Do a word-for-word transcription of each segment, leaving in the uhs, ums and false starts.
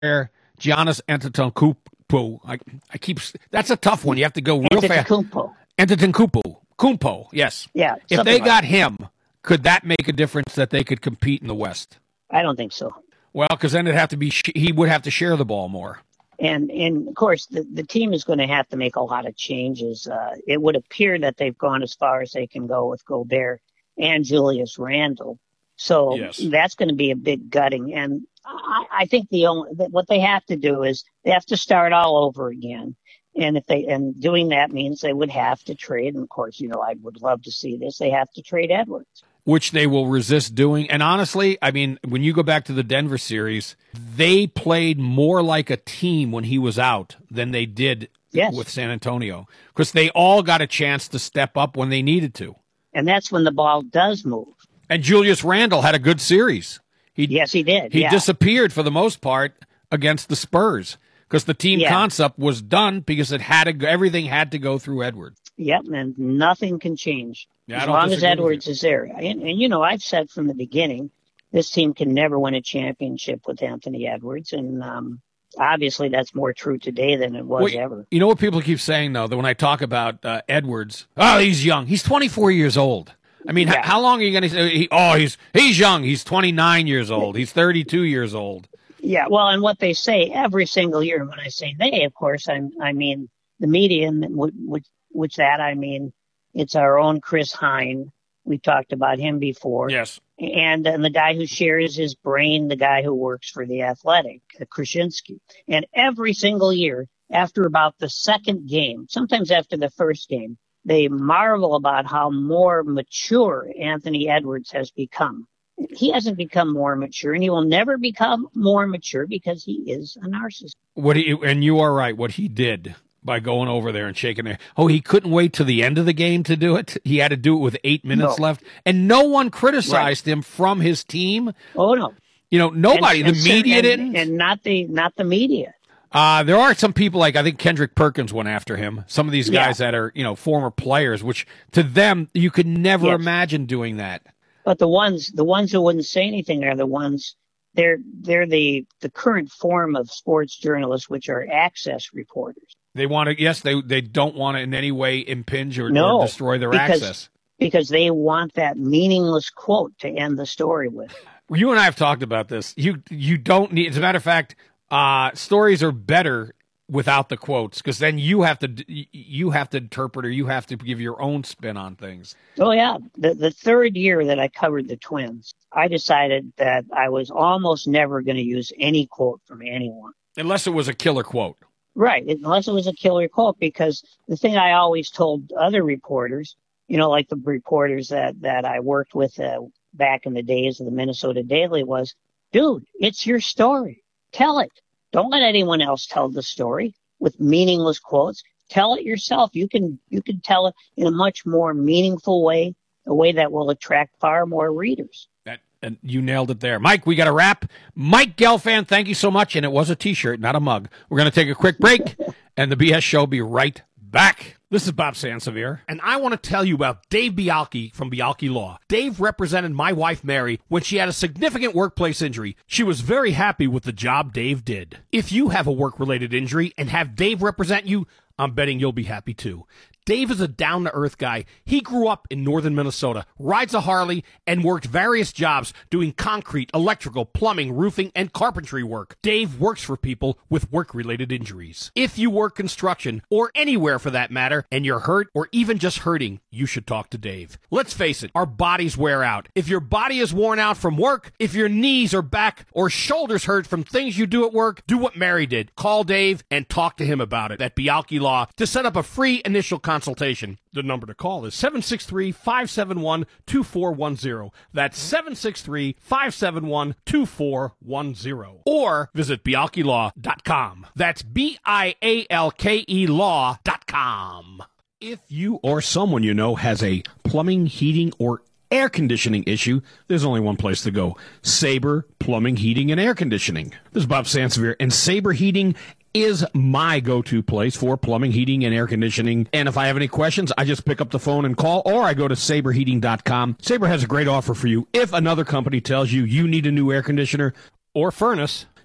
Giannis Antetokounmpo. I, I keep that's a tough one. You have to go real fast. Antetokounmpo. Antetokounmpo. Kumpo, yes. Yeah. If they like got that. him, could that make a difference that they could compete in the West? I don't think so. Well, because then it'd have to be he would have to share the ball more. And, and of course, the, the team is going to have to make a lot of changes. Uh, it would appear that they've gone as far as they can go with Gobert and Julius Randle. So yes. that's going to be a big gutting. And I, I think the only what they have to do is they have to start all over again. And if they and doing that means they would have to trade. And of course, you know, I would love to see this. They have to trade Edwards, which they will resist doing. And honestly, I mean, when you go back to the Denver series, they played more like a team when he was out than they did yes. with San Antonio, because they all got a chance to step up when they needed to. And that's when the ball does move. And Julius Randle had a good series. He, yes, he did. He yeah. disappeared for the most part against the Spurs because the team yeah. concept was done because it had to, everything had to go through Edwards. Yep, and nothing can change yeah, as long as Edwards is there. And, and, you know, I've said from the beginning, this team can never win a championship with Anthony Edwards. And um, obviously that's more true today than it was well, ever. You know what people keep saying, though, that when I talk about uh, Edwards, oh, he's young. He's twenty-four years old. I mean, yeah. h- how long are you going to say, he, oh, he's he's young. He's twenty-nine years old. He's thirty-two years old. Yeah, well, and what they say every single year, when I say they, of course, I'm, I mean the media, and which, which that I mean, it's our own Chris Hine. We talked about him before. Yes. And, and the guy who shares his brain, the guy who works for The Athletic, Krasinski. And every single year, after about the second game, sometimes after the first game, they marvel about how more mature Anthony Edwards has become. He hasn't become more mature, and he will never become more mature because he is a narcissist. What he, and you are right, what he did by going over there and shaking their, oh, he couldn't wait till the end of the game to do it. He had to do it with eight minutes no. left, and no one criticized right. him from his team. Oh no, you know nobody. And, and the media and, didn't, and not the not the media. Uh, there are some people, like I think Kendrick Perkins went after him. Some of these guys yeah. that are, you know, former players, which to them you could never yes. imagine doing that. But the ones, the ones who wouldn't say anything are the ones. They're they're the the current form of sports journalists, which are access reporters. They want to, yes, they they don't want to in any way impinge or, no, or destroy their because, access because they want that meaningless quote to end the story with. You and I have talked about this. You you don't need. As a matter of fact, uh, stories are better without the quotes, because then you have to you have to interpret, or you have to give your own spin on things. Oh yeah, the the third year that I covered the Twins, I decided that I was almost never going to use any quote from anyone, unless it was a killer quote. Right, unless it was a killer quote, because the thing I always told other reporters, you know, like the reporters that that I worked with uh, back in the days of the Minnesota Daily, was, dude, it's your story. Tell it. Don't let anyone else tell the story with meaningless quotes. Tell it yourself. You can you can tell it in a much more meaningful way, a way that will attract far more readers. That, and you nailed it there. Mike, we got a wrap. Mike Gelfand, thank you so much. And it was a T-shirt, not a mug. We're going to take a quick break, and the B S Show will be right back. This is Bob Sansevier, and I want to tell you about Dave Bialke from Bialke Law. Dave represented my wife, Mary, when she had a significant workplace injury. She was very happy with the job Dave did. If you have a work-related injury and have Dave represent you, I'm betting you'll be happy too. Dave is a down-to-earth guy. He grew up in northern Minnesota, rides a Harley, and worked various jobs doing concrete, electrical, plumbing, roofing, and carpentry work. Dave works for people with work-related injuries. If you work construction, or anywhere for that matter, and you're hurt or even just hurting, you should talk to Dave. Let's face it, our bodies wear out. If your body is worn out from work, if your knees or back or shoulders hurt from things you do at work, do what Mary did. Call Dave and talk to him about it at Bialke Law to set up a free initial consultation. The number to call is seven six three, five seven one, two four one zero. That's seven six three, five seven one, two four one zero. Or visit bialke law dot com. That's B I A L K E law dot com. If you or someone you know has a plumbing, heating, or air conditioning issue, there's only one place to go. Sabre Plumbing, Heating, and Air Conditioning. This is Bob Sansevier, and Sabre Heating is my go-to place for plumbing, heating, and air conditioning. And if I have any questions, I just pick up the phone and call, or I go to sabre heating dot com. Sabre has a great offer for you. If another company tells you you need a new air conditioner or furnace,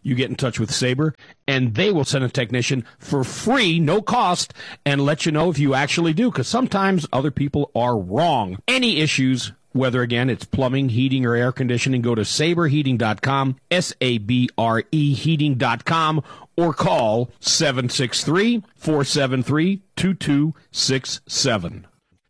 you get in touch with Sabre, and they will send a technician for free, no cost, and let you know if you actually do, because sometimes other people are wrong. Any issues, whether, again, it's plumbing, heating, or air conditioning, go to sabre heating dot com, S A B R E heating dot com, or call seven six three, four seven three, two two six seven.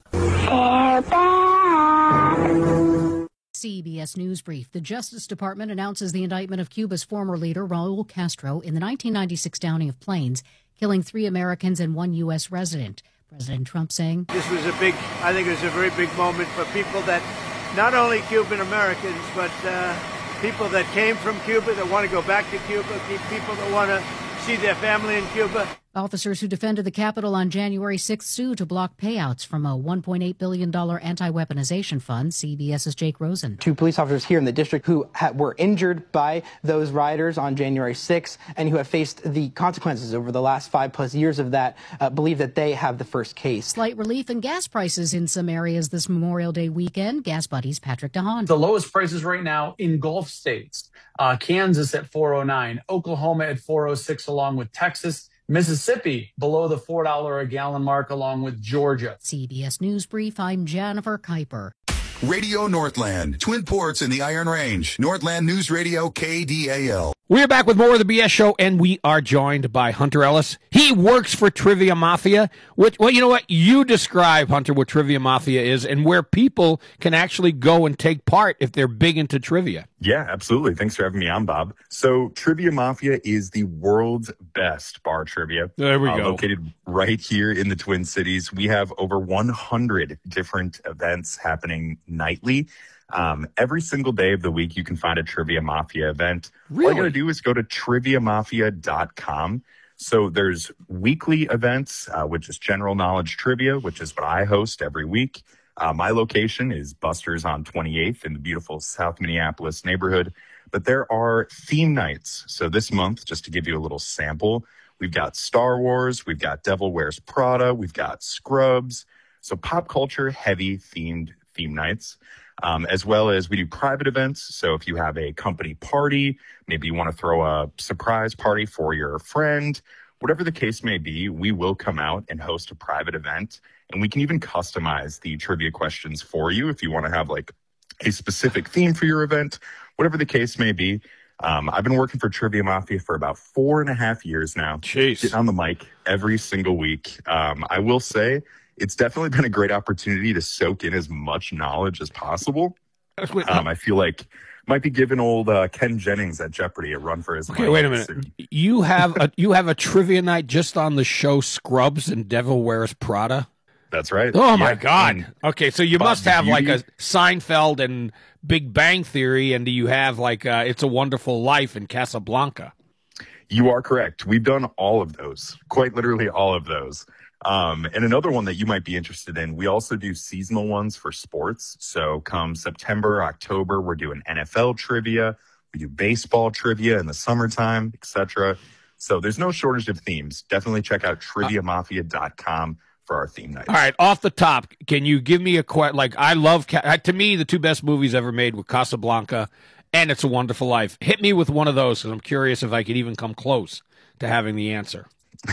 C B S News Brief. The Justice Department announces the indictment of Cuba's former leader, Raul Castro, in the nineteen ninety-six downing of planes, killing three Americans and one U S resident. President Trump saying, "This was a big, I think it was a very big moment for people that, not only Cuban Americans, but uh, people that came from Cuba, that want to go back to Cuba, people that want to see their family in Cuba." Officers who defended the Capitol on January sixth sued to block payouts from a one point eight billion dollars anti-weaponization fund. CBS's Jake Rosen. Two police officers here in the district who ha- were injured by those rioters on January sixth and who have faced the consequences over the last five plus years of that uh, believe that they have the first case. Slight relief in gas prices in some areas this Memorial Day weekend. Gas Buddies' Patrick DeHaan. The lowest prices right now in Gulf states. Uh, Kansas at four oh nine, Oklahoma at four oh six, along with Texas. Mississippi below the four dollars a gallon mark, along with Georgia. C B S News Brief, I'm Jennifer Kuiper. Radio Northland, Twin Ports in the Iron Range. Northland News Radio, K D A L. We're back with more of the B S Show, and we are joined by Hunter Ellis. He works for Trivia Mafia. Which, well, you know what? You describe, Hunter, what Trivia Mafia is and where people can actually go and take part if they're big into trivia. Yeah, absolutely. Thanks for having me on, Bob. So Trivia Mafia is the world's best bar trivia. There we uh, go. Located right here in the Twin Cities. We have over one hundred different events happening nightly. Um, every single day of the week, you can find a Trivia Mafia event. Really? All you got to do is go to trivia mafia dot com. So there's weekly events, uh, which is general knowledge trivia, which is what I host every week. Uh, my location is Buster's on twenty-eighth in the beautiful South Minneapolis neighborhood. But there are theme nights. So this month, just to give you a little sample, we've got Star Wars, we've got Devil Wears Prada, we've got Scrubs. So pop culture heavy themed theme nights. Um, as well as we do private events. So if you have a company party, maybe you want to throw a surprise party for your friend, whatever the case may be, we will come out and host a private event. And we can even customize the trivia questions for you if you want to have like a specific theme for your event, whatever the case may be. Um, I've been working for Trivia Mafia for about four and a half years now. Jeez. Getting on the mic every single week. Um, I will say, it's definitely been a great opportunity to soak in as much knowledge as possible. Um, I feel like might be giving old uh, Ken Jennings at Jeopardy a run for his money. Okay, wait a minute. Soon. You have a you have a trivia night just on the show Scrubs and Devil Wears Prada? That's right. Oh, yeah. my God. And okay, so you Bob must have Beauty. like a Seinfeld and Big Bang Theory, and do you have like uh, It's a Wonderful Life and Casablanca? You are correct. We've done all of those, quite literally all of those. Um, and another one that you might be interested in, we also do seasonal ones for sports. So come September, October, we're doing N F L trivia. We do baseball trivia in the summertime, et cetera. So there's no shortage of themes. Definitely check out trivia mafia dot com for our theme nights. All right, off the top, can you give me a que- like I love Ca- to me the two best movies ever made were Casablanca and It's a Wonderful Life. Hit me with one of those because I'm curious if I could even come close to having the answer.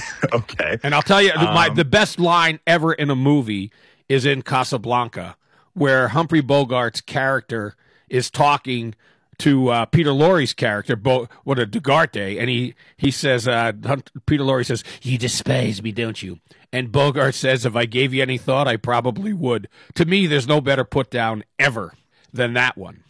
Okay. And I'll tell you, Um, my the best line ever in a movie is in Casablanca, where Humphrey Bogart's character is talking to uh, Peter Lorre's character, Bo- what a Dugarte, and he he says, uh, Hunt- Peter Lorre says, "You despise me, don't you?" And Bogart says, "If I gave you any thought, I probably would." To me, there's no better put down ever than that one.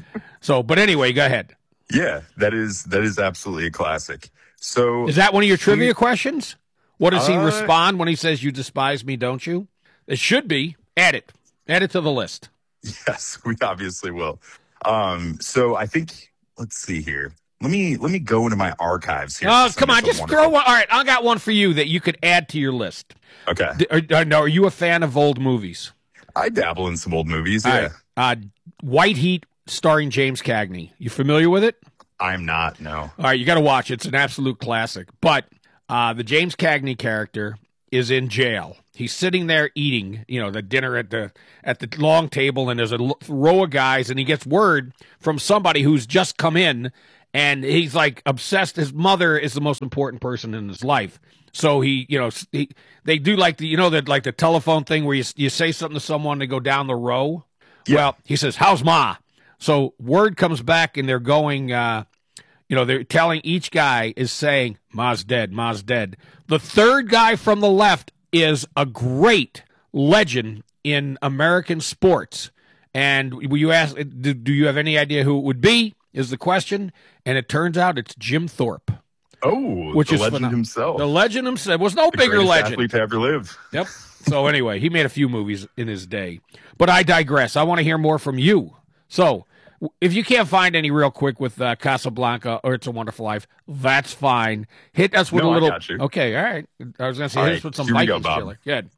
So, but anyway, go ahead. Yeah, that is that is absolutely a classic. So Is that one of your trivia questions? What does he Uh, respond when he says, "You despise me, don't you?" It should be. Add it. Add it to the list. Yes, we obviously will. Um, so I think let's see here. Let me let me go into my archives here. Oh, Since come on, it's a just wonderful- throw one. All right, I got one for you that you could add to your list. Okay. D- Are, are, now, are you a fan of old movies? I dabble in some old movies. All Yeah. right. Uh, White Heat, starring James Cagney. You familiar with it? I'm not. No. All right, you got to watch it. It's an absolute classic. But uh, the James Cagney character is in jail. He's sitting there eating, you know, the dinner at the at the long table, and there's a l- row of guys, and he gets word from somebody who's just come in, and he's like obsessed. His mother is the most important person in his life. So he, you know, he, they do like the, you know, that like the telephone thing where you you say something to someone, they go down the row. Yeah. Well, he says, "How's Ma?" So word comes back, and they're going, uh, you know, they're telling each guy is saying, "Ma's dead, Ma's dead." The third guy from the left is a great legend in American sports. And you ask, do, do you have any idea who it would be? Is the question. And it turns out it's Jim Thorpe. Oh, which the is legend phenomenal. himself. The legend himself was no the bigger legend. Athlete to ever live. Yep. So anyway, he made a few movies in his day. But I digress. I want to hear more from you. So if you can't find any real quick with uh, Casablanca or It's a Wonderful Life, that's fine. Hit us with no, a little. I got you. Okay, all right. I was going to say, all hit right, us with some here we go, Vikings Bob. chili. Good.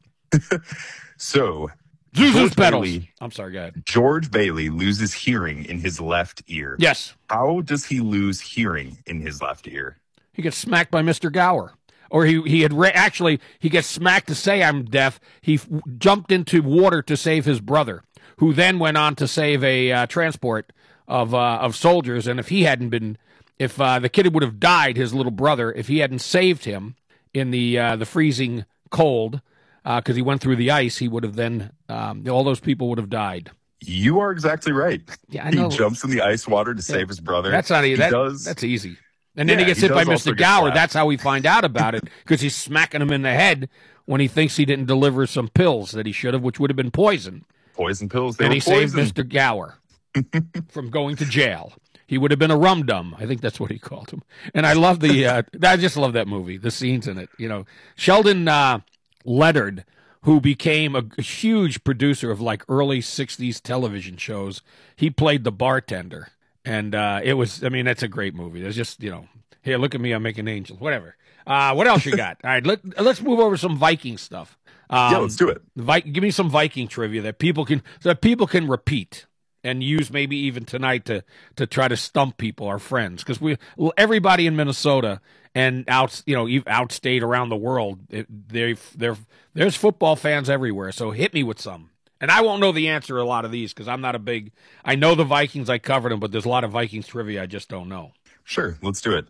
So, Zuzu's George pedals. Bailey, I'm sorry, go ahead. George Bailey loses hearing in his left ear. Yes. How does he lose hearing in his left ear? He gets smacked by Mister Gower. Or he, he had ra- actually, he gets smacked to say I'm deaf. He f- jumped into water to save his brother, who then went on to save a uh, transport of uh, of soldiers. And if he hadn't been, if uh, the kid would have died, his little brother, if he hadn't saved him in the uh, the freezing cold, because uh, he went through the ice, he would have then, um, all those people would have died. You are exactly right. Yeah, I know. He jumps in the ice water to yeah. save his brother. That's not easy. That, does. That's easy. And then yeah, he gets he hit by Mister Gower. Slapped. That's how we find out about it, because he's smacking him in the head when he thinks he didn't deliver some pills that he should have, which would have been poison. Poison pills. They and were he poison. saved Mister Gower from going to jail. He would have been a rum-dum. I think that's what he called him. And I love the, uh, I just love that movie, the scenes in it. You know, Sheldon uh, Leonard, who became a, a huge producer of like early sixties television shows, he played the bartender. And uh, it was, I mean, that's a great movie. There's just, you know, here, look at me, I'm making angels, whatever. Uh, what else you got? All right, let, let's move over to some Viking stuff. Um, yeah, let's do it. Vi- give me some Viking trivia that people can, so that people can repeat and use maybe even tonight to to try to stump people, our friends, because we everybody in Minnesota and out, you know, outstate around the world, they they there's football fans everywhere. So hit me with some. And I won't know the answer to a lot of these because I'm not a big – I know the Vikings. I covered them, but there's a lot of Vikings trivia I just don't know. Sure. Let's do it.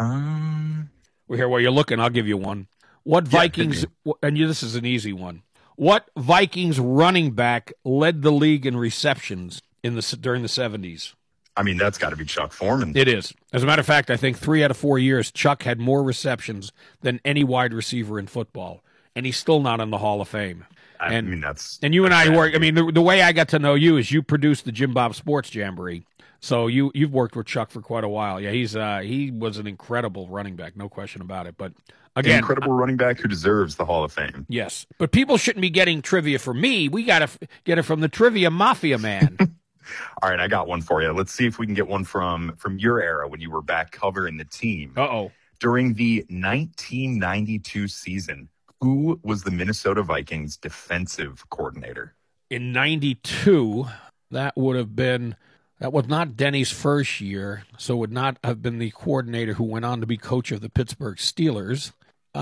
Um, We're here while you're looking. I'll give you one. What yeah, Vikings – and you, this is an easy one. What Vikings running back led the league in receptions in the during the seventies? I mean, that's got to be Chuck Foreman. It is. As a matter of fact, I think three out of four years, Chuck had more receptions than any wide receiver in football, and he's still not in the Hall of Fame. I and, mean, that's and you and that's I work. I mean, the, the way I got to know you is you produced the Jim Bob Sports Jamboree, so you you've worked with Chuck for quite a while. Yeah, he's uh, he was an incredible running back, no question about it. But again, an incredible running back who deserves the Hall of Fame. Yes, but people shouldn't be getting trivia from me. We got to f- get it from the Trivia Mafia man. All right, I got one for you. Let's see if we can get one from from your era when you were back covering the team. Uh oh. During the nineteen ninety-two season. Who was the Minnesota Vikings defensive coordinator? In ninety-two, that would have been, that was not Denny's first year, so it would not have been the coordinator who went on to be coach of the Pittsburgh Steelers.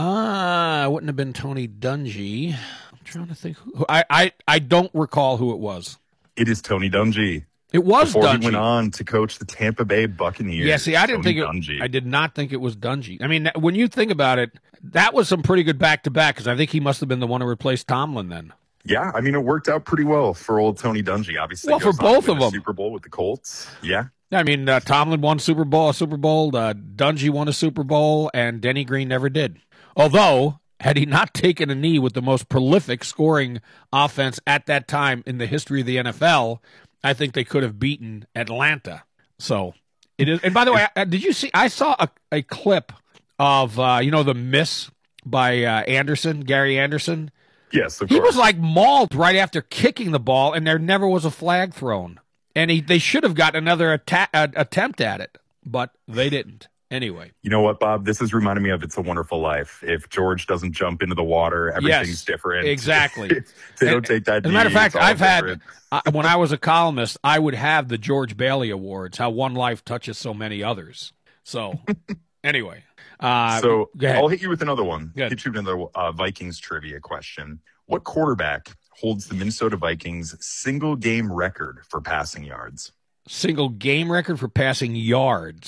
Ah, uh, it wouldn't have been Tony Dungy. I'm trying to think. Who, I, I, I don't recall who it was. It is Tony Dungy. It was Before Dungy. he went on to coach the Tampa Bay Buccaneers. Yeah, see, I didn't Tony think it, Dungy. I did not think it was Dungy. I mean, when you think about it, that was some pretty good back-to-back because I think he must have been the one who replaced Tomlin then. Yeah, I mean, it worked out pretty well for old Tony Dungy. Obviously, well, for both of them. Super Bowl with the Colts. Yeah. I mean, uh, Tomlin won Super Bowl, a Super Bowl. Uh, Dungy won a Super Bowl, and Denny Green never did. Although, had he not taken a knee with the most prolific scoring offense at that time in the history of the N F L, I think they could have beaten Atlanta. So it is. And by the way, did you see? I saw a, a clip of uh, you know the miss by uh, Anderson, Gary Anderson. Yes, of he course. was like mauled right after kicking the ball, and there never was a flag thrown. And he, they should have got another atta- uh, attempt at it, but they didn't. Anyway, you know what, Bob? This is reminding me of It's a Wonderful Life. If George doesn't jump into the water, everything's yes, different. Exactly. If they and, don't take that. As a matter of fact, I've different. had uh, when I was a columnist, I would have the George Bailey Awards. How one life touches so many others. So, anyway, uh, so go ahead. I'll hit you with another one. Good. Hit you with another uh, Vikings trivia question. What quarterback holds the Minnesota Vikings single game record for passing yards? Single game record for passing yards.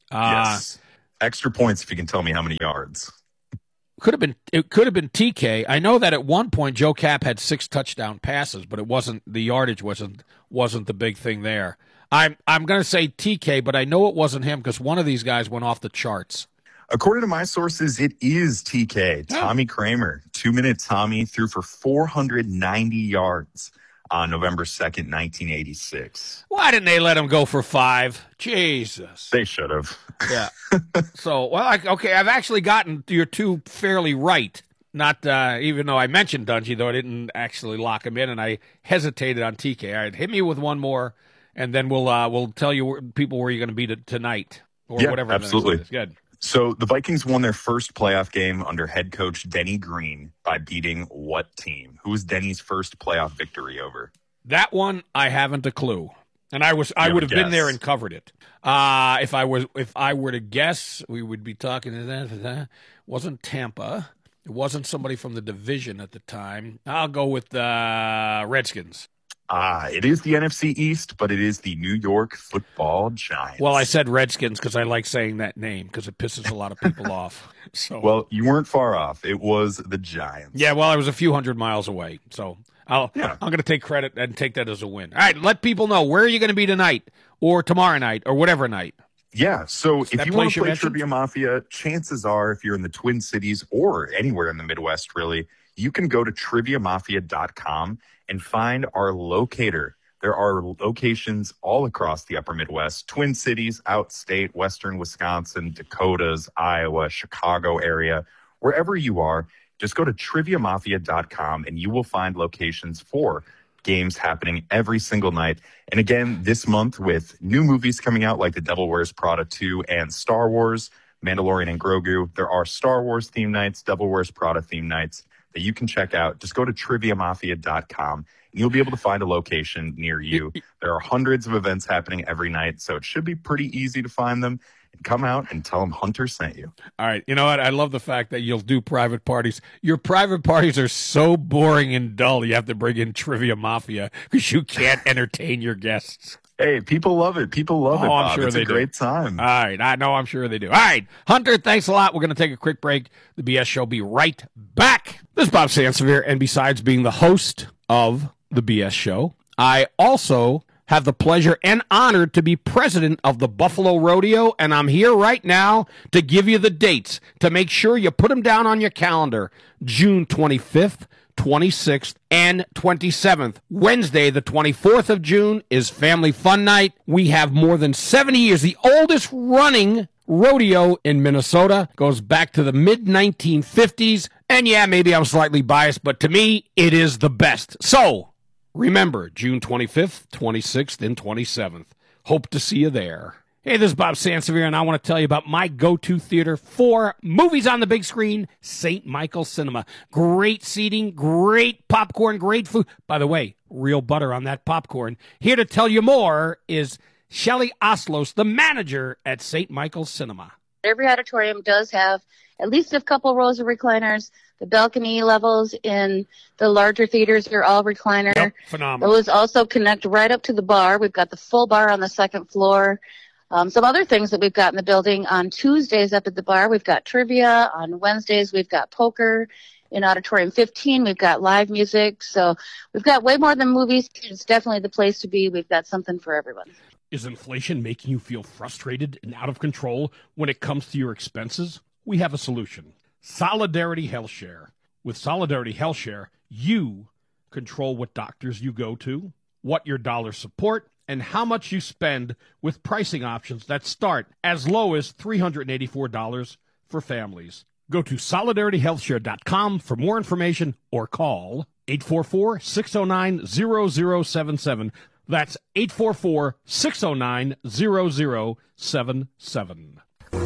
Uh, yes. Extra points if you can tell me how many yards. Could have been it could have been T K. I know that at one point Joe Kapp had six touchdown passes, but it wasn't the yardage wasn't wasn't the big thing there. I'm I'm going to say T K, but I know it wasn't him because one of these guys went off the charts. According to my sources, it is T K. Oh. Tommy Kramer, two-minute Tommy, threw for four hundred ninety yards on November second, nineteen eighty-six. Why didn't they let him go for five? Jesus. They should have. Yeah. So, well, I, okay, I've actually gotten your two fairly right. Not uh, even though I mentioned Dungy, though I didn't actually lock him in, and I hesitated on T K. All right, hit me with one more, and then we'll uh, we'll tell you where, people where you're going to be to, tonight or yeah, whatever. Absolutely. Is. Good. So the Vikings won their first playoff game under head coach Denny Green by beating what team? Who was Denny's first playoff victory over? That one I haven't a clue. And I was, I You would have have a been there guess. and covered it. Uh, if I was, if I were to guess, we would be talking to that. Wasn't Tampa? It wasn't somebody from the division at the time. I'll go with the uh, Redskins. Ah, it is the N F C East, but it is the New York Football Giants. Well, I said Redskins because I like saying that name because it pisses a lot of people off. So, Well, you weren't far off. It was the Giants. yeah, well, I was a few hundred miles away, so I'll, Yeah. I'm going to take credit and take that as a win. All right, let people know where are you going to be tonight or tomorrow night or whatever night. Yeah, so if that you place want to you play mentioned? Trivia Mafia, chances are if you're in the Twin Cities or anywhere in the Midwest, really, you can go to trivia mafia dot com and find our locator. There are locations all across the upper Midwest, Twin Cities, outstate, western Wisconsin, Dakotas, Iowa, Chicago area, wherever you are. Just go to trivia mafia dot com and you will find locations for games happening every single night. And again, this month with new movies coming out like The Devil Wears Prada two and Star Wars, Mandalorian and Grogu, there are Star Wars theme nights, Devil Wears Prada theme nights that you can check out. Just go to trivia mafia dot com and you'll be able to find a location near you. There are hundreds of events happening every night, so it should be pretty easy to find them. And come out and tell them Hunter sent you. All right. You know what? I love the fact that you'll do private parties. Your private parties are so boring and dull, you have to bring in Trivia Mafia because you can't entertain your guests. Hey, people love it. People love Oh, it, I'm Bob. sure It's they a do. great time. All right. I know. I'm sure they do. All right. Hunter, thanks a lot. We're going to take a quick break. The B S Show will be right back. This is Bob Sansevier, and besides being the host of the B S Show, I also have the pleasure and honor to be president of the Buffalo Rodeo, and I'm here right now to give you the dates to make sure you put them down on your calendar. June twenty-fifth, twenty-sixth, and twenty-seventh. Wednesday, the twenty-fourth of June, is Family Fun Night. We have more than seventy years, the oldest running rodeo in Minnesota. Goes back to the mid nineteen fifties. And yeah, maybe I'm slightly biased, but to me, it is the best. So, remember, June twenty-fifth, twenty-sixth, and twenty-seventh. Hope to see you there. Hey, this is Bob Sansevier, and I want to tell you about my go-to theater for movies on the big screen, Saint Michael Cinema. Great seating, great popcorn, great food. By the way, real butter on that popcorn. Here to tell you more is Shelley Oslos, the manager at Saint Michael Cinema. Every auditorium does have at least a couple rows of recliners. The balcony levels in the larger theaters are all recliner. Yep, phenomenal. Those also connect right up to the bar. We've got the full bar on the second floor. Um, some other things that we've got in the building on Tuesdays up at the bar, we've got trivia. On Wednesdays, we've got poker. In Auditorium fifteen, we've got live music. So we've got way more than movies. It's definitely the place to be. We've got something for everyone. Is inflation making you feel frustrated and out of control when it comes to your expenses? We have a solution. Solidarity HealthShare. With Solidarity HealthShare, you control what doctors you go to, what your dollars support, and how much you spend with pricing options that start as low as three hundred eighty-four dollars for families. Go to solidarity health share dot com for more information or call eight four four, six oh nine, zero zero seven seven. That's eight four four, six oh nine, zero zero seven seven.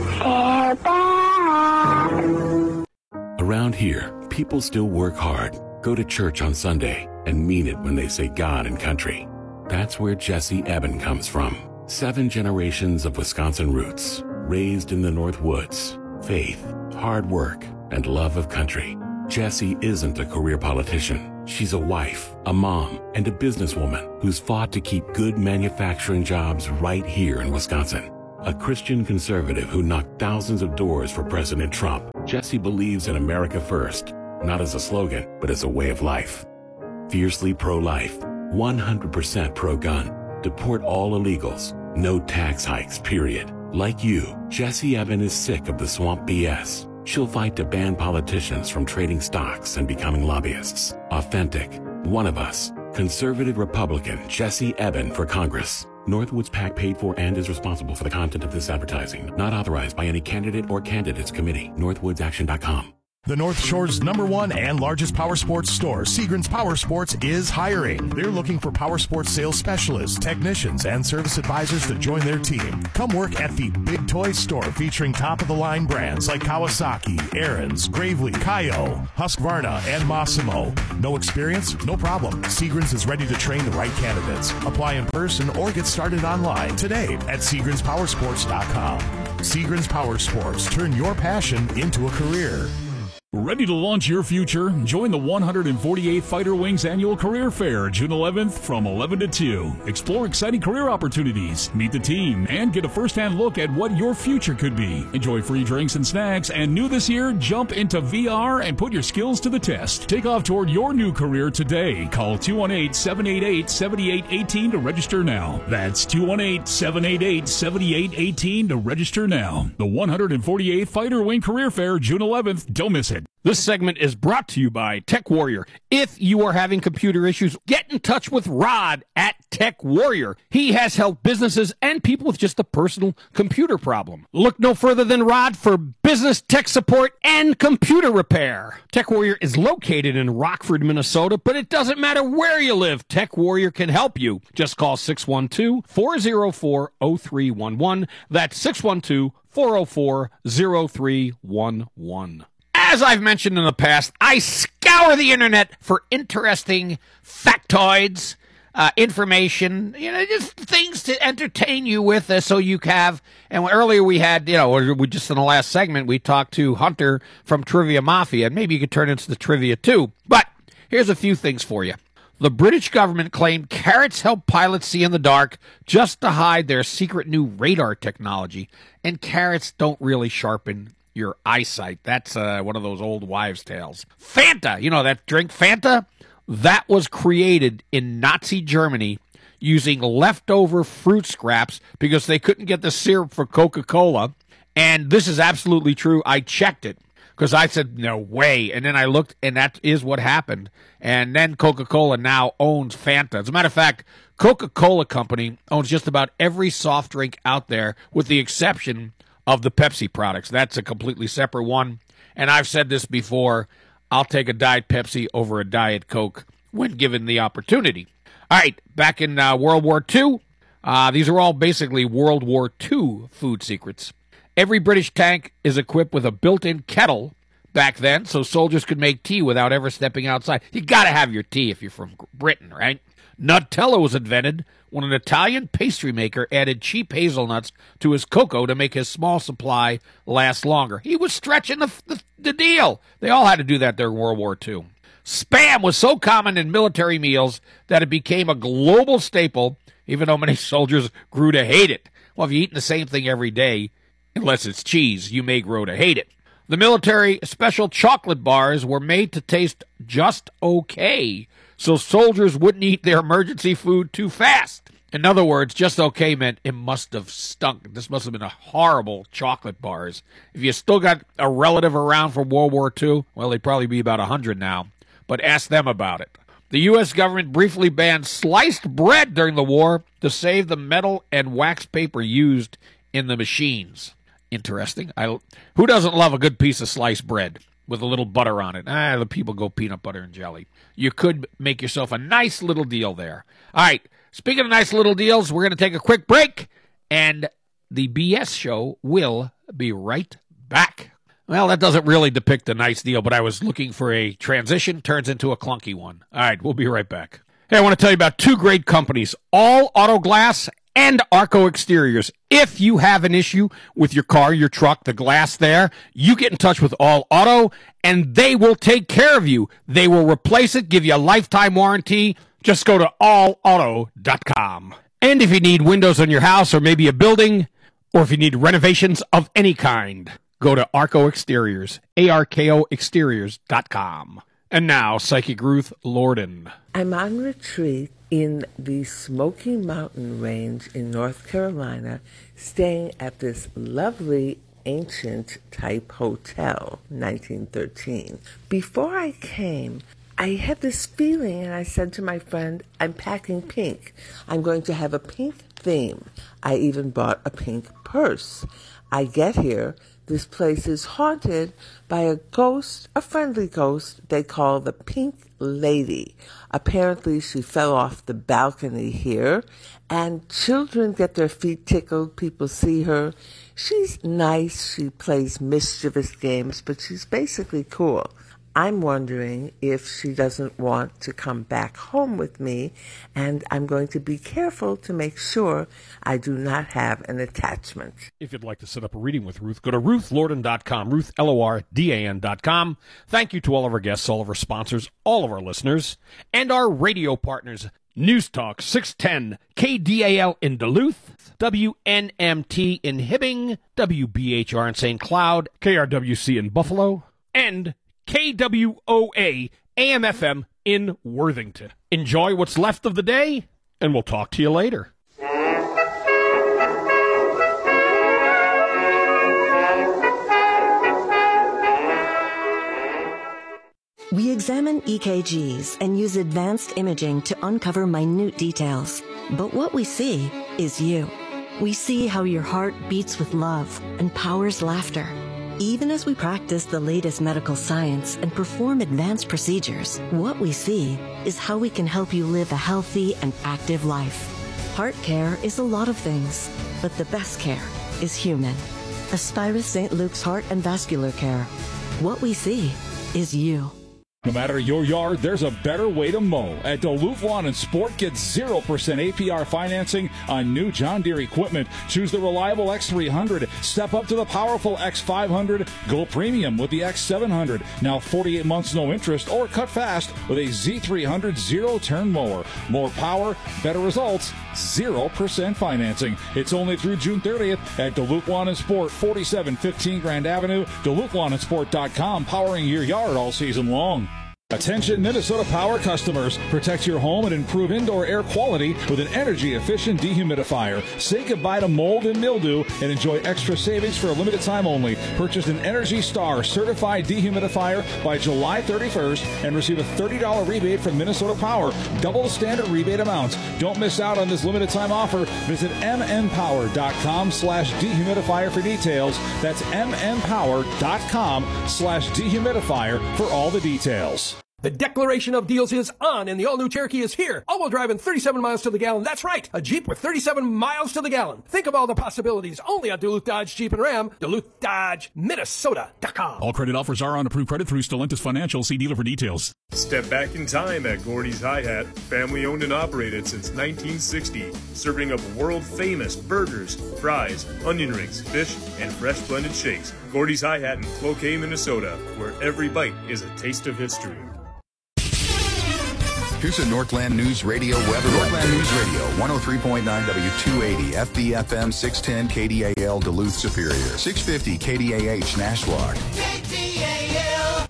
Around here, people still work hard, go to church on Sunday, and mean it when they say God and country. That's where Jesse Eben comes from. Seven generations of Wisconsin roots, raised in the North Woods. Faith, hard work, and love of country. Jessie isn't a career politician. She's a wife, a mom, and a businesswoman who's fought to keep good manufacturing jobs right here in Wisconsin. A Christian conservative who knocked thousands of doors for President Trump, Jesse believes in America first, not as a slogan, but as a way of life. Fiercely pro-life, one hundred percent pro-gun, deport all illegals, no tax hikes, period. Like you, Jesse Eben is sick of the swamp B S. She'll fight to ban politicians from trading stocks and becoming lobbyists. Authentic, one of us. Conservative Republican Jesse Eben for Congress. Northwoods PAC paid for and is responsible for the content of this advertising. Not authorized by any candidate or candidates committee. northwoods action dot com. The North Shore's number one and largest power sports store, Seagram's Power Sports, is hiring. They're looking for power sports sales specialists, technicians, and service advisors to join their team. Come work at the Big Toy Store, featuring top-of-the-line brands like Kawasaki, Ariens, Gravely, Kaio, Husqvarna, and Massimo. No experience? No problem. Seagram's is ready to train the right candidates. Apply in person or get started online today at Seagrams Power Sports dot com. Seagrams Power Sports. Turn your passion into a career. Ready to launch your future? Join the one hundred forty-eighth Fighter Wings Annual Career Fair, June eleventh from eleven to two. Explore exciting career opportunities, meet the team, and get a first-hand look at what your future could be. Enjoy free drinks and snacks, and new this year, jump into V R and put your skills to the test. Take off toward your new career today. Call two one eight, seven eight eight, seven eight one eight to register now. That's two one eight, seven eight eight, seven eight one eight to register now. The one hundred forty-eighth Fighter Wing Career Fair, June eleventh. Don't miss it. This segment is brought to you by Tech Warrior. If you are having computer issues, get in touch with Rod at Tech Warrior. He has helped businesses and people with just a personal computer problem. Look no further than Rod for business tech support and computer repair. Tech Warrior is located in Rockford, Minnesota, but it doesn't matter where you live. Tech Warrior can help you. Just call six one two, four oh four, oh three one one. That's six one two, four oh four, oh three one one. As I've mentioned in the past, I scour the internet for interesting factoids, uh, information, you know, just things to entertain you with, uh, so you have. And earlier we had, you know, we just in the last segment, we talked to Hunter from Trivia Mafia, and maybe you could turn into the trivia too. But here's a few things for you. The British government claimed carrots help pilots see in the dark just to hide their secret new radar technology. And carrots don't really sharpen your eyesight. That's uh, one of those old wives' tales. Fanta, you know that drink Fanta? That was created in Nazi Germany using leftover fruit scraps because they couldn't get the syrup for Coca-Cola. And this is absolutely true. I checked it because I said, no way. And then I looked, and that is what happened. And then Coca-Cola now owns Fanta. As a matter of fact, Coca-Cola Company owns just about every soft drink out there with the exception of the Pepsi products. That's a completely separate one. And I've said this before, I'll take a Diet Pepsi over a Diet Coke when given the opportunity. All right, back in uh, World War Two, uh, these are all basically World War Two food secrets. Every British tank is equipped with a built-in kettle back then, so soldiers could make tea without ever stepping outside. You got to have your tea if you're from Britain, right? Nutella was invented when an Italian pastry maker added cheap hazelnuts to his cocoa to make his small supply last longer. He was stretching the, the, the deal. They all had to do that during World War Two. Spam was so common in military meals that it became a global staple, even though many soldiers grew to hate it. Well, if you're eating the same thing every day, unless it's cheese, you may grow to hate it. The military special chocolate bars were made to taste just okay, so soldiers wouldn't eat their emergency food too fast. In other words, just okay meant it must have stunk. This must have been a horrible chocolate bars. If you still got a relative around from World War Two, well, they'd probably be about one hundred now, but ask them about it. The U S government briefly banned sliced bread during the war to save the metal and wax paper used in the machines. Interesting. I, who doesn't love a good piece of sliced bread with a little butter on it? Ah, the people go peanut butter and jelly. You could make yourself a nice little deal there. All right, speaking of nice little deals, we're going to take a quick break, and the B S show will be right back. Well, that doesn't really depict a nice deal, but I was looking for a transition. Turns into a clunky one. All right, we'll be right back. Hey, I want to tell you about two great companies, All Auto Glass and Arco Exteriors. If you have an issue with your car, your truck, the glass there, you get in touch with All Auto, and they will take care of you. They will replace it, give you a lifetime warranty. Just go to all auto dot com. And if you need windows on your house or maybe a building, Or if you need renovations of any kind, go to Arco Exteriors, A R K O exteriors dot com. And now, Psychic Ruth Lorden. I'm on retreat in the Smoky Mountain Range in North Carolina, staying at this lovely ancient type hotel, nineteen thirteen. Before I came, I had this feeling, and I said to my friend, I'm packing pink. I'm going to have a pink theme. I even bought a pink purse. I get here, this place is haunted by a ghost, a friendly ghost they call the Pink Lady. Apparently she fell off the balcony here, and children get their feet tickled. People see her. She's nice. She plays mischievous games, but she's basically cool. I'm wondering if she doesn't want to come back home with me, and I'm going to be careful to make sure I do not have an attachment. If you'd like to set up a reading with Ruth, go to ruth lorden dot com, Ruth, L O R D A N dot com. Thank you to all of our guests, all of our sponsors, all of our listeners, and our radio partners. News Talk six ten K D A L in Duluth, W N M T in Hibbing, W B H R in Saint Cloud, K R W C in Buffalo, and K W O A A M F M in Worthington. Enjoy what's left of the day, and we'll talk to you later. We examine E K Gs and use advanced imaging to uncover minute details. But what we see is you. We see how your heart beats with love and powers laughter. Even as we practice the latest medical science and perform advanced procedures, what we see is how we can help you live a healthy and active life. Heart care is a lot of things, but the best care is human. Aspirus Saint Luke's Heart and Vascular Care. What we see is you. No matter your yard, there's a better way to mow. At Duluth Lawn and Sport, get zero percent A P R financing on new John Deere equipment. Choose the reliable X three hundred. Step up to the powerful X five hundred. Go premium with the X seven hundred. Now forty-eight months no interest, or cut fast with a Z three hundred zero-turn mower. More power, better results, zero percent financing. It's only through June thirtieth at Duluth Lawn and Sport, forty-seven fifteen Grand Avenue, Duluth Lawn and Sport dot com, powering your yard all season long. Attention Minnesota Power customers. Protect your home and improve indoor air quality with an energy-efficient dehumidifier. Say goodbye to mold and mildew and enjoy extra savings for a limited time only. Purchase an Energy Star certified dehumidifier by July thirty-first and receive a thirty dollars rebate from Minnesota Power. Double the standard rebate amounts. Don't miss out on this limited time offer. Visit m m power dot com slash dehumidifier for details. That's m m power dot com slash dehumidifier for all the details. The declaration of deals is on, and the all-new Cherokee is here. All-wheel drive and thirty-seven miles to the gallon. That's right, a Jeep with thirty-seven miles to the gallon. Think of all the possibilities. Only on Duluth Dodge Jeep and Ram. Duluth Dodge Minnesota dot com. All credit offers are on approved credit through Stellantis Financial. See dealer for details. Step back in time at Gordy's Hi-Hat. Family owned and operated since nineteen sixty. Serving up world-famous burgers, fries, onion rings, fish, and fresh blended shakes. Gordy's Hi-Hat in Cloquet, Minnesota, where every bite is a taste of history. Here's a Northland News Radio weather. Northland News Radio, one oh three point nine W two eighty, F B F M six ten K D A L Duluth Superior, six fifty K D A H Nashwauk. K D A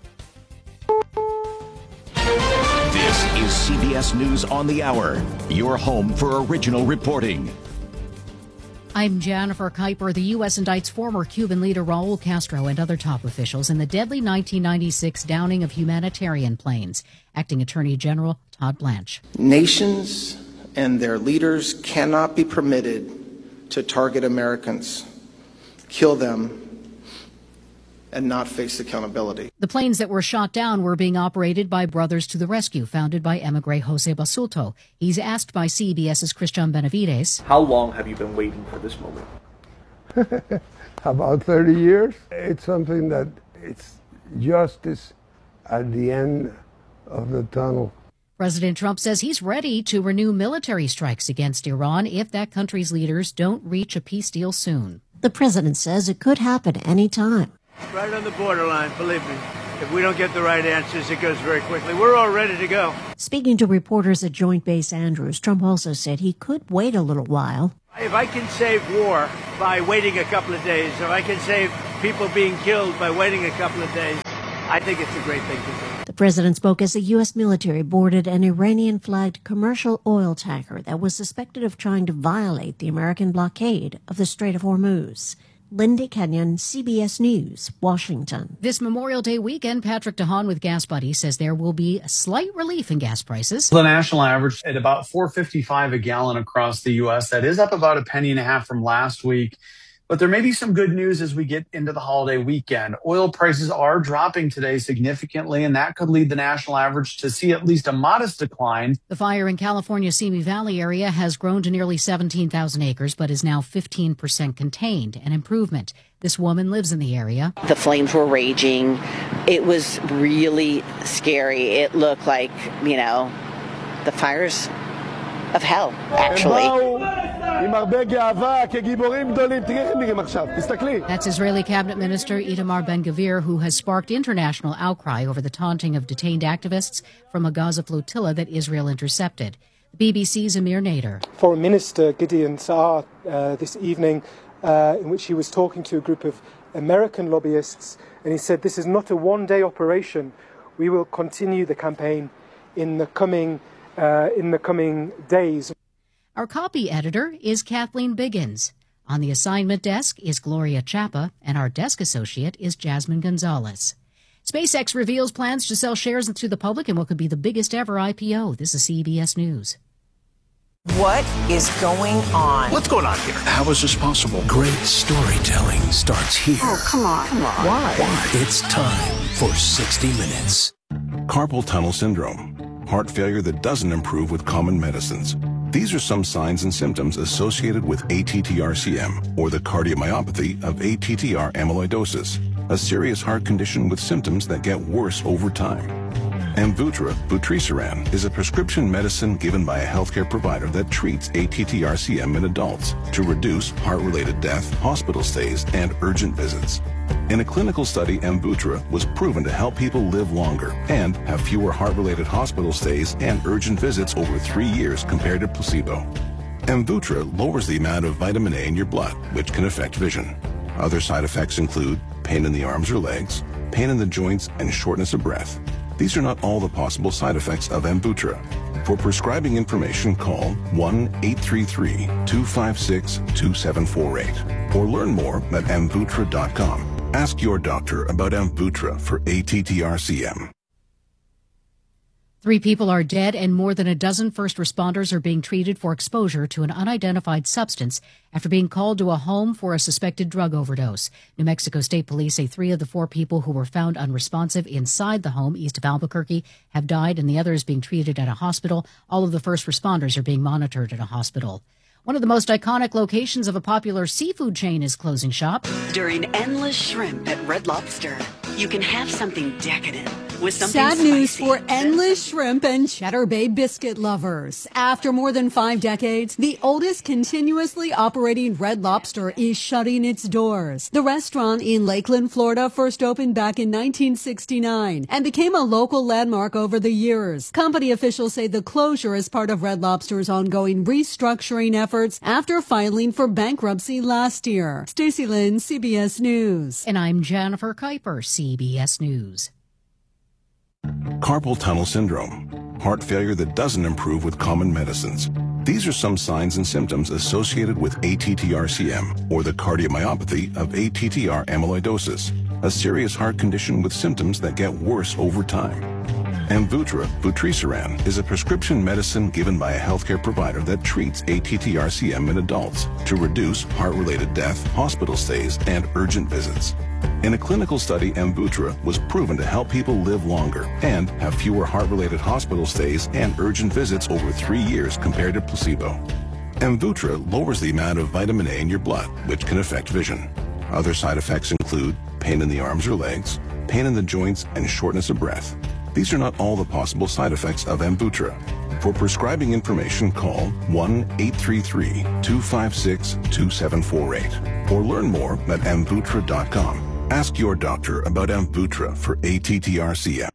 L. This is C B S News on the Hour, your home for original reporting. I'm Jennifer Kuiper. The U S indicts former Cuban leader Raul Castro and other top officials in the deadly nineteen ninety-six downing of humanitarian planes. Acting Attorney General Todd Blanche. Nations and their leaders cannot be permitted to target Americans, kill them, and not face accountability. The planes that were shot down were being operated by Brothers to the Rescue, founded by emigre Jose Basulto. He's asked by CBS's Christian Benavides. How long have you been waiting for this moment? About thirty years. It's something that it's justice at the end of the tunnel. President Trump says he's ready to renew military strikes against Iran if that country's leaders don't reach a peace deal soon. The president says it could happen any time. Right on the borderline, believe me. If we don't get the right answers, it goes very quickly. We're all ready to go. Speaking to reporters at Joint Base Andrews, Trump also said he could wait a little while. If I can save war by waiting a couple of days, if I can save people being killed by waiting a couple of days, I think it's a great thing to do. The president spoke as the U S military boarded an Iranian-flagged commercial oil tanker that was suspected of trying to violate the American blockade of the Strait of Hormuz. Lindy Kenyon, C B S News, Washington. This Memorial Day weekend, Patrick DeHaan with Gas Buddy says there will be a slight relief in gas prices. The national average at about four fifty-five a gallon across the U S. That is up about a penny and a half from last week. But there may be some good news as we get into the holiday weekend. Oil prices are dropping today significantly, and that could lead the national average to see at least a modest decline. The fire in California's Simi Valley area has grown to nearly seventeen thousand acres, but is now fifteen percent contained, an improvement. This woman lives in the area. The flames were raging. It was really scary. It looked like, you know, the fires of hell, actually. That's Israeli Cabinet Minister Itamar Ben-Gvir, who has sparked international outcry over the taunting of detained activists from a Gaza flotilla that Israel intercepted. B B C's Amir Nader. Foreign Minister Gideon Saar uh, this evening, uh, in which he was talking to a group of American lobbyists, and he said this is not a one-day operation. We will continue the campaign in the coming uh, in the coming days. Our copy editor is Kathleen Biggins. On the assignment desk is Gloria Chapa, and our desk associate is Jasmine Gonzalez. SpaceX reveals plans to sell shares to the public in what could be the biggest ever I P O. This is C B S News. What is going on? What's going on here? How is this possible? Great storytelling starts here. Oh, come on. Come on. Why? Why? It's time for sixty minutes. Carpal tunnel syndrome. Heart failure that doesn't improve with common medicines. These are some signs and symptoms associated with A T T R C M, or the cardiomyopathy of A T T R amyloidosis, a serious heart condition with symptoms that get worse over time. Amvuttra, vutrisiran, is a prescription medicine given by a healthcare provider that treats A T T R C M in adults to reduce heart-related death, hospital stays, and urgent visits. In a clinical study, Amvuttra was proven to help people live longer and have fewer heart-related hospital stays and urgent visits over three years compared to placebo. Amvuttra lowers the amount of vitamin A in your blood, which can affect vision. Other side effects include pain in the arms or legs, pain in the joints, and shortness of breath. These are not all the possible side effects of Amvuttra. For prescribing information, call one eight three three, two five six, two seven four eight or learn more at amvuttra dot com. Ask your doctor about Amvuttra for A T T R C M. Three people are dead and more than a dozen first responders are being treated for exposure to an unidentified substance after being called to a home for a suspected drug overdose. New Mexico State Police say three of the four people who were found unresponsive inside the home east of Albuquerque have died, and the other is being treated at a hospital. All of the first responders are being monitored at a hospital. One of the most iconic locations of a popular seafood chain is closing shop. During Endless Shrimp at Red Lobster, you can have something decadent with something Sad spicy. news for Endless Shrimp and Cheddar Bay biscuit lovers. After more than five decades, the oldest continuously operating Red Lobster is shutting its doors. The restaurant in Lakeland, Florida first opened back in nineteen sixty-nine and became a local landmark over the years. Company officials say the closure is part of Red Lobster's ongoing restructuring efforts after filing for bankruptcy last year. Stacey Lynn, C B S News. And I'm Jennifer Kuiper, C B S News. Carpal tunnel syndrome. Heart failure that doesn't improve with common medicines. These are some signs and symptoms associated with A T T R C M, or the cardiomyopathy of A T T R amyloidosis, a serious heart condition with symptoms that get worse over time. Amvuttra, vutrisiran, is a prescription medicine given by a healthcare provider that treats A T T R C M in adults to reduce heart-related death, hospital stays, and urgent visits. In a clinical study, Amvuttra was proven to help people live longer and have fewer heart-related hospital stays and urgent visits over three years compared to placebo. Amvuttra lowers the amount of vitamin A in your blood, which can affect vision. Other side effects include pain in the arms or legs, pain in the joints, and shortness of breath. These are not all the possible side effects of Amvuttra. For prescribing information, call one eight three three, two five six, two seven four eight or learn more at amvuttra dot com. Ask your doctor about Amvuttra for A T T R C M.